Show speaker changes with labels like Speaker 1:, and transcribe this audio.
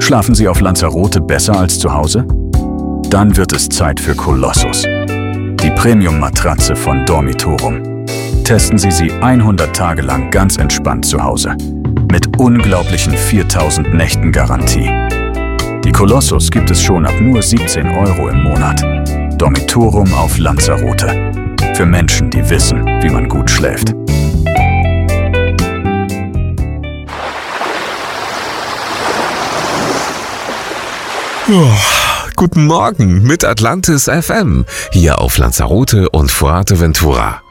Speaker 1: Schlafen Sie auf Lanzarote besser als zu Hause? Dann wird es Zeit für Colossus, die Premium-Matratze von Dormitorum. Testen Sie sie 100 Tage lang ganz entspannt zu Hause. Mit unglaublichen 4000 Nächten Garantie. Die Colossus gibt es schon ab nur 17 € im Monat. Dormitorum auf Lanzarote. Für Menschen, die wissen, wie man gut schläft.
Speaker 2: Guten Morgen mit Atlantis FM, hier auf Lanzarote und Fuerteventura.